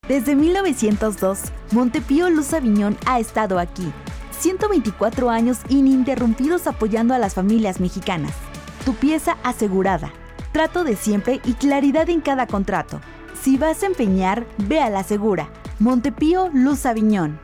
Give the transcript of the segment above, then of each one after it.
Desde 1902, Montepío Luz Aviñón ha estado aquí. 124 años ininterrumpidos apoyando a las familias mexicanas. Tu pieza asegurada. Trato de siempre y claridad en cada contrato. Si vas a empeñar, ve a la segura. Montepío Luz Aviñón.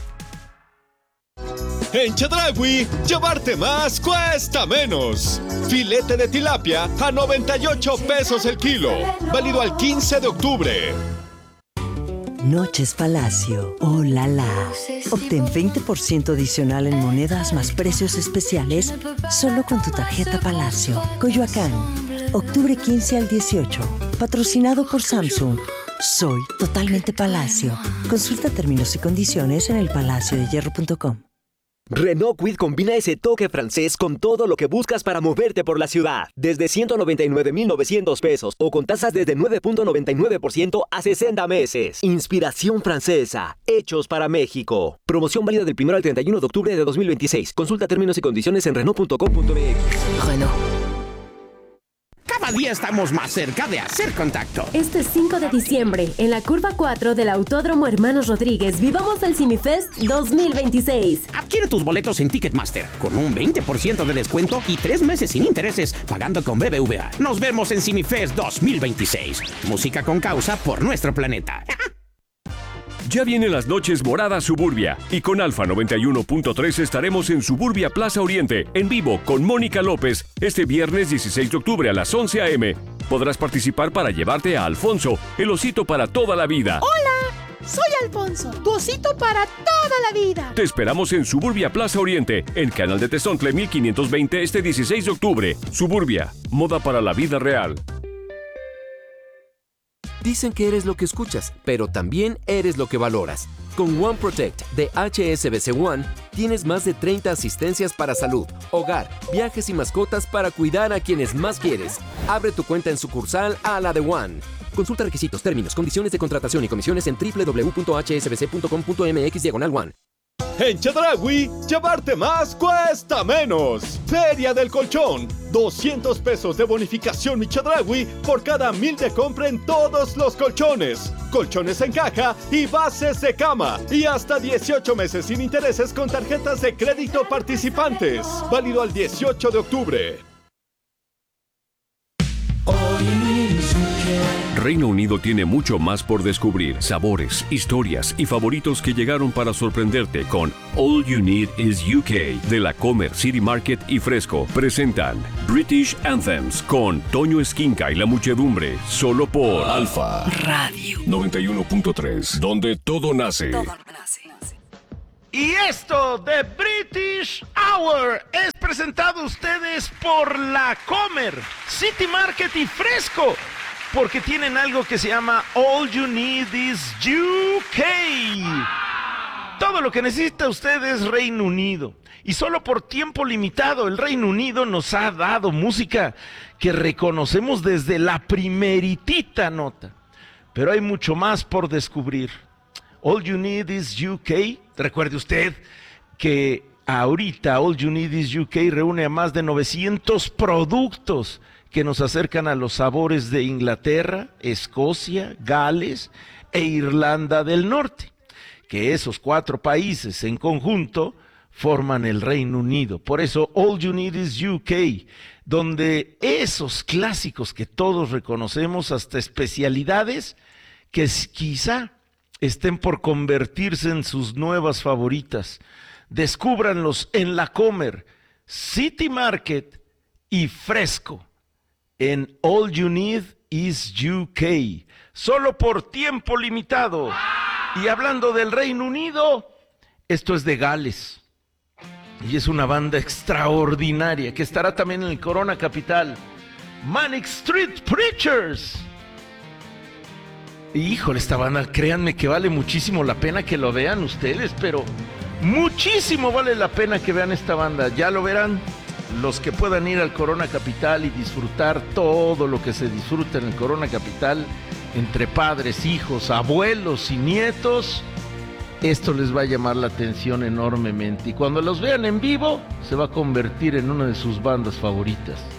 En Chedraui, llevarte más cuesta menos. Filete de tilapia a 98 pesos el kilo. Válido al 15 de octubre. Noches Palacio. ¡Oh, la la! Obtén 20% adicional en monedas más precios especiales solo con tu tarjeta Palacio. Coyoacán, octubre 15 al 18. Patrocinado por Samsung. Soy totalmente Palacio. Consulta términos y condiciones en elpalaciodehierro.com. Renault Kwid combina ese toque francés con todo lo que buscas para moverte por la ciudad. Desde 199,900 pesos o con tasas desde 9.99% a 60 meses. Inspiración francesa. Hechos para México. Promoción válida del 1 al 31 de octubre de 2026. Consulta términos y condiciones en Renault.com.mx. Renault. Cada día estamos más cerca de hacer contacto. Este 5 de diciembre, en la curva 4 del Autódromo Hermanos Rodríguez, vivamos el CineFest 2026. Adquiere tus boletos en Ticketmaster con un 20% de descuento y 3 meses sin intereses pagando con BBVA. Nos vemos en CineFest 2026. Música con causa por nuestro planeta. Ya vienen las noches moradas Suburbia y con Alfa 91.3 estaremos en Suburbia Plaza Oriente en vivo con Mónica López este viernes 16 de octubre a las 11 a.m. Podrás participar para llevarte a Alfonso, el osito para toda la vida. ¡Hola! Soy Alfonso, tu osito para toda la vida. Te esperamos en Suburbia Plaza Oriente, en Canal de Tezontle 1520 este 16 de octubre. Suburbia, moda para la vida real. Dicen que eres lo que escuchas, pero también eres lo que valoras. Con One Protect de HSBC One, tienes más de 30 asistencias para salud, hogar, viajes y mascotas para cuidar a quienes más quieres. Abre tu cuenta en sucursal a la de One. Consulta requisitos, términos, condiciones de contratación y comisiones en www.hsbc.com.mx/one. En Chedraui, llevarte más cuesta menos. Feria del Colchón. 200 pesos de bonificación Mi Chedraui por cada 1,000 de compra en todos los colchones. Colchones en caja y bases de cama. Y hasta 18 meses sin intereses con tarjetas de crédito participantes. Válido al 18 de octubre. Reino Unido tiene mucho más por descubrir. Sabores, historias y favoritos que llegaron para sorprenderte con All You Need Is UK de la Comer, City Market y Fresco. Presentan British Anthems con Toño Esquinca y la muchedumbre. Solo por Alfa Radio 91.3, donde todo nace. Y esto de British Hour es presentado a ustedes por la Comer, City Market y Fresco, porque tienen algo que se llama All You Need Is UK. Todo lo que necesita usted es Reino Unido. Y solo por tiempo limitado el Reino Unido nos ha dado música que reconocemos desde la primeritita nota. Pero hay mucho más por descubrir. All You Need Is UK. Recuerde usted que ahorita All You Need Is UK reúne a más de 900 productos que nos acercan a los sabores de Inglaterra, Escocia, Gales e Irlanda del Norte, que esos 4 países en conjunto forman el Reino Unido. Por eso All You Need Is UK, donde esos clásicos que todos reconocemos, hasta especialidades que quizá estén por convertirse en sus nuevas favoritas. Descúbranlos en la Comer, City Market y Fresco. En All You Need Is UK, solo por tiempo limitado. Y hablando del Reino Unido, esto es de Gales. Y es una banda extraordinaria que estará también en el Corona Capital. Manic Street Preachers. Y híjole, esta banda, créanme que vale muchísimo la pena que lo vean ustedes, pero muchísimo vale la pena que vean esta banda. Ya lo verán los que puedan ir al Corona Capital y disfrutar todo lo que se disfruta en el Corona Capital, entre padres, hijos, abuelos y nietos. Esto les va a llamar la atención enormemente. Y cuando los vean en vivo, se va a convertir en una de sus bandas favoritas.